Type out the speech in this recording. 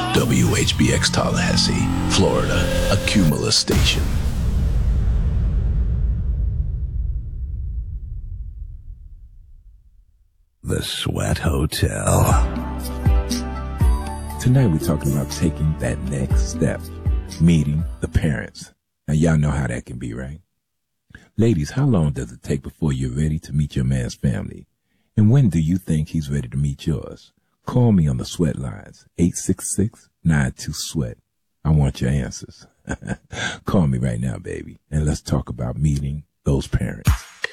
WHBX Tallahassee, Florida, a Cumulus station. The Sweat Hotel. Tonight we're talking about taking that next step, meeting the parents. Now y'all know how that can be, right? Ladies, how long does it take before you're ready to meet your man's family? And when do you think he's ready to meet yours? Call me on the Sweat lines, 866-92-SWEAT. I want your answers. Call me right now, baby, and let's talk about meeting those parents.